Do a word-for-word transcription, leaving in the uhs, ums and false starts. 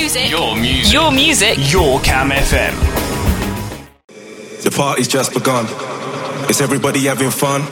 music. Your music. Your music. Your Cam F M. The party's just begun. Is everybody having fun?